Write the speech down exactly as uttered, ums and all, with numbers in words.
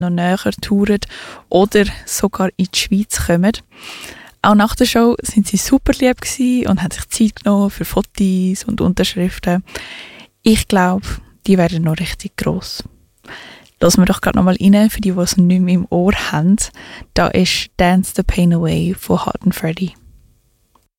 noch näher touren oder sogar in die Schweiz kommen. Auch nach der Show sind sie super lieb gewesen und haben sich Zeit genommen für Fotos und Unterschriften. Ich glaube, die werden noch richtig gross. Lassen wir doch gerade noch mal rein, für die, die es nicht mehr im Ohr haben. Da ist «Dance the Pain Away» von Hard and Freddy.